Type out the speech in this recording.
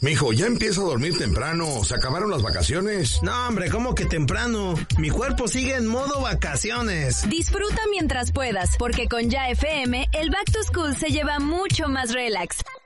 Mijo, ya empieza a dormir temprano. ¿Se acabaron las vacaciones? No, hombre, ¿cómo que temprano? Mi cuerpo sigue en modo vacaciones. Disfruta mientras puedas, porque con Ya FM, el Back to School se lleva mucho más relax.